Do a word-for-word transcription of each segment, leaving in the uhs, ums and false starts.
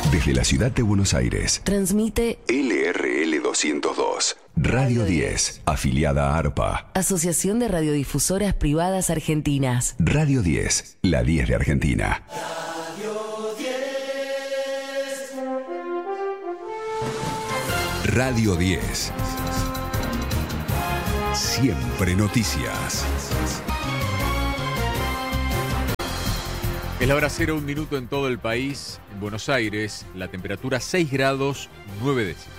Desde la ciudad de Buenos Aires, transmite L R L doscientos dos, Radio diez, afiliada a ARPA. Asociación de Radiodifusoras Privadas Argentinas. Radio diez, la diez de Argentina. Radio diez. Radio diez. Siempre noticias. Es la hora cero, un minuto en todo el país. En Buenos Aires, la temperatura seis grados, nueve décimas.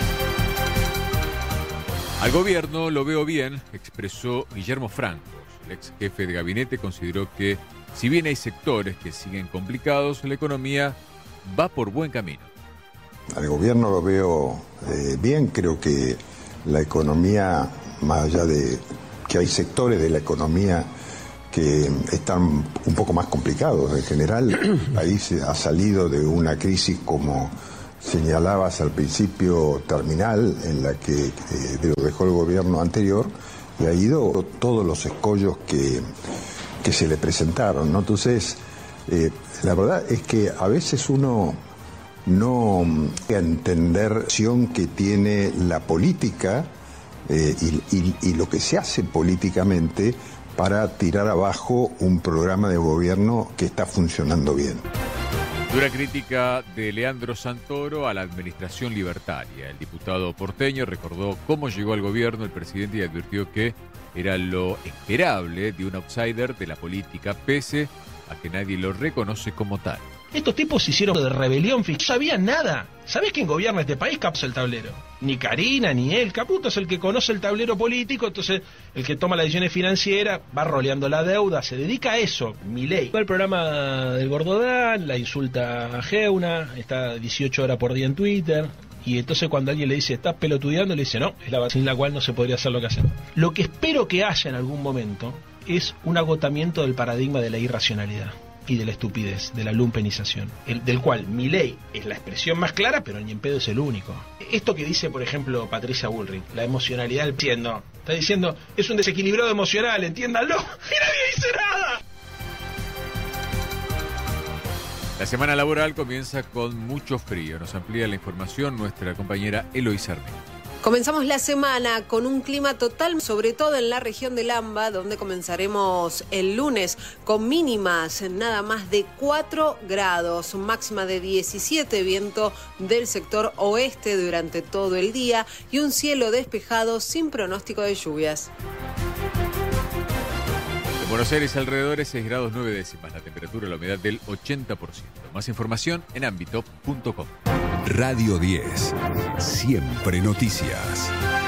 Al gobierno lo veo bien, expresó Guillermo Francos. El ex jefe de gabinete consideró que, si bien hay sectores que siguen complicados, la economía va por buen camino. Al gobierno lo veo eh, bien, creo que la economía, más allá de que hay sectores de la economía que están un poco más complicados. En general, el país ha salido de una crisis, como señalabas al principio, terminal, en la que eh, lo dejó el gobierno anterior, y ha ido todos los escollos que, que se le presentaron, ¿no? Entonces, eh, la verdad es que a veces uno no entender la acción que tiene la política eh, y, y, y lo que se hace políticamente para tirar abajo un programa de gobierno que está funcionando bien. Dura crítica de Leandro Santoro a la administración libertaria. El diputado porteño recordó cómo llegó al gobierno el presidente y advirtió que era lo esperable de un outsider de la política, pese a que nadie lo reconoce como tal. Estos tipos se hicieron de rebelión, no sabían nada. ¿Sabés quién gobierna este país? Capso el tablero. Ni Karina, ni él. Caputo es el que conoce el tablero político, entonces el que toma las decisiones financieras, va roleando la deuda, se dedica a eso. Milei. Va el programa del Gordodán, la insulta a Geuna, está dieciocho horas por día en Twitter. Y entonces cuando alguien le dice, ¿estás pelotudeando? Le dice, no, es la base sin la cual no se podría hacer lo que hacemos. Lo que espero que haya en algún momento es un agotamiento del paradigma de la irracionalidad y de la estupidez, de la lumpenización, el, del cual Milei es la expresión más clara, pero ni en pedo es el único. Esto que dice, por ejemplo, Patricia Bullrich, la emocionalidad del diciendo, está diciendo, es un desequilibrado emocional, entiéndanlo, y nadie dice nada. La semana laboral comienza con mucho frío. Nos amplía la información nuestra compañera Eloísa Armeni. Comenzamos la semana con un clima total, sobre todo en la región del AMBA, donde comenzaremos el lunes con mínimas nada más de cuatro grados, máxima de diecisiete, viento del sector oeste durante todo el día y un cielo despejado sin pronóstico de lluvias. En Buenos Aires alrededor seis grados nueve décimas, la temperatura y la humedad del ochenta por ciento. Más información en ámbito punto com. Radio diez. Siempre noticias.